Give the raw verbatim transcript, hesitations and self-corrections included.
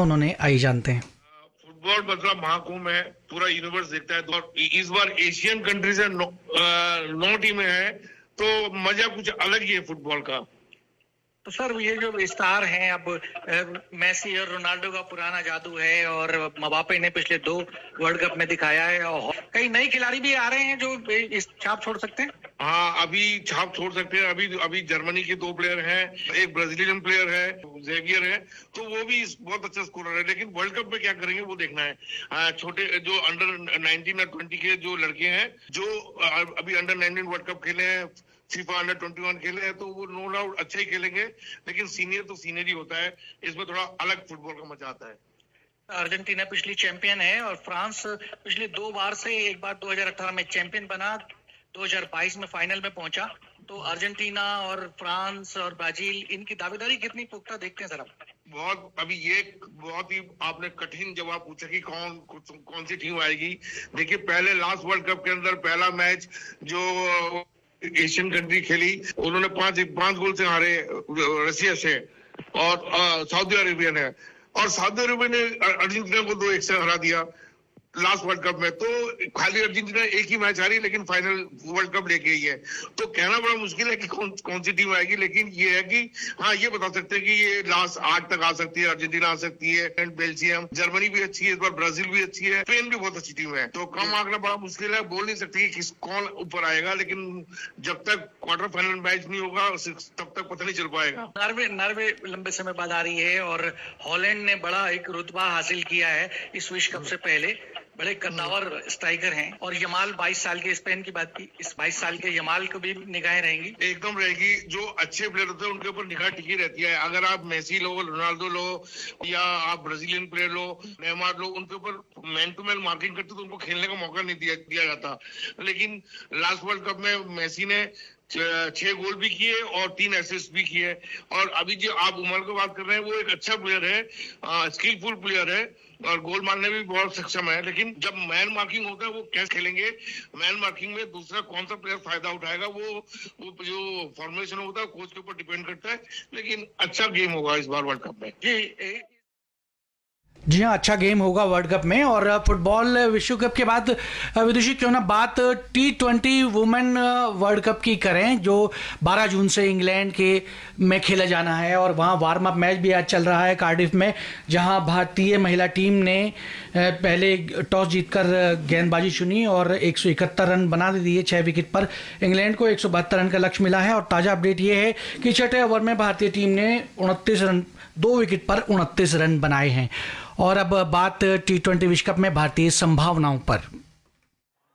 उन्होंने आइए जानते हैं। फुटबॉल मतलब महाकुंभ है, पूरा यूनिवर्स देखता है। और इस बार एशियन कंट्री से नौ, नौ टीमें हैं, तो मजा कुछ अलग ही है फुटबॉल का। तो सर ये जो स्टार हैं, अब मेसी और रोनाल्डो का पुराना जादू है और मबापे ने पिछले दो वर्ल्ड कप में दिखाया है, और कई नए खिलाड़ी भी आ रहे हैं जो इस छाप छोड़ सकते हैं। हाँ, अभी छाप छोड़ सकते हैं। अभी अभी जर्मनी के दो प्लेयर हैं, एक ब्राजीलियन प्लेयर है, जेवियर है, तो वो भी बहुत अच्छा स्कोरर है। लेकिन वर्ल्ड कप में क्या करेंगे वो देखना है। छोटे जो अंडर नाइनटीन और ट्वेंटी के जो लड़के हैं, जो अभी अंडर नाइनटीन वर्ल्ड कप खेले हैं, फीफा अंडर ट्वेंटी वन खेले हैं, तो वो नो डाउट अच्छा ही खेलेंगे। लेकिन सीनियर तो सीनियर ही होता है, इसमें थोड़ा अलग फुटबॉल का मजा आता है। अर्जेंटीना पिछली चैंपियन है और फ्रांस पिछले दो बार से, एक बार दो हज़ार अठारह में चैंपियन बना, दो हज़ार बाईस में फाइनल में पहुंचा। तो अर्जेंटीना और फ्रांस और ब्राजील, इनकी दावेदारी कितनी पुख्ता देखते हैं सर आप? बहुत, अभी ये बहुत ही आपने कठिन जवाब पूछा कि कौन कौन सी टीम आएगी। देखिए, पहले लास्ट वर्ल्ड कप के अंदर पहला मैच जो एशियन कंट्री खेली, उन्होंने पांच पांच गोल से हारे रशिया से, और सऊदी अरेबिया ने, और सऊदी अरेबिया ने अर्जेंटीना को दो एक से हरा दिया लास्ट वर्ल्ड कप में। तो खाली अर्जेंटीना एक ही मैच हारी, लेकिन फाइनल वर्ल्ड कप लेके आई है। तो कहना बड़ा मुश्किल है कि कौन कौन सी टीम आएगी। लेकिन ये है कि हाँ, ये बता सकते हैं कि ये लास्ट आठ तक आ सकती है, अर्जेंटीना आ सकती है, एंड बेल्जियम, जर्मनी भी अच्छी है इस बार, ब्राजील भी अच्छी है, स्पेन भी बहुत अच्छी टीम है। तो कम आंकना बड़ा मुश्किल है, बोल नहीं सकते कि किस कौन ऊपर आएगा। लेकिन जब तक क्वार्टर फाइनल मैच नहीं होगा तब तक पता नहीं चल पाएगा। नॉर्वे नॉर्वे लंबे समय बाद आ रही है, और हॉलैंड ने बड़ा एक रुतबा हासिल किया है इस विश्व कप से पहले। बड़े कद्दावर स्ट्राइकर हैं। और यमाल बाईस साल के, स्पेन की बात की, इस बाईस साल के यमाल को भी निगाहें रहेंगी। एकदम रहेगी। जो अच्छे प्लेयर होते हैं उनके ऊपर निगाह टिकी रहती है। अगर आप मेसी लो, रोनाल्डो लो, या आप ब्राजीलियन प्लेयर लो, नेमार लो, उनके ऊपर मैन टू मैन मार्किंग करते तो उनको खेलने का मौका नहीं दिया, दिया जाता। लेकिन लास्ट वर्ल्ड कप में मेसी ने छह गोल भी किए और तीन असिस्ट भी किए। और अभी जो आप उमर की बात कर रहे हैं, वो एक अच्छा प्लेयर है, स्किलफुल प्लेयर है, और गोल मारने में भी बहुत सक्षम है। लेकिन जब मैन मार्किंग होता है वो कैसे खेलेंगे, मैन मार्किंग में दूसरा कौन सा प्लेयर फायदा उठाएगा, वो, वो जो फॉर्मेशन होता है कोच के ऊपर डिपेंड करता है। लेकिन अच्छा गेम होगा इस बार वर्ल्ड कप में। जी जी हाँ, अच्छा गेम होगा वर्ल्ड कप में। और फुटबॉल विश्व कप के बाद विदुषी क्यों ना बात T twenty women world cup की करें, जो बारह जून से इंग्लैंड के में खेला जाना है। और वहाँ वार्म अप मैच भी आज चल रहा है कार्डिफ में, जहाँ भारतीय महिला टीम ने पहले टॉस जीतकर गेंदबाजी चुनी और एक सौ इकहत्तर रन बना दिए छः विकेट पर। इंग्लैंड को एक सौ बहत्तर रन का लक्ष्य मिला है। और ताज़ा अपडेट ये है कि छठे ओवर में भारतीय टीम ने उनतीस रन, दो विकेट पर उनतीस रन बनाए हैं। और अब बात टी ट्वेंटी विश्व कप में भारतीय संभावनाओं पर।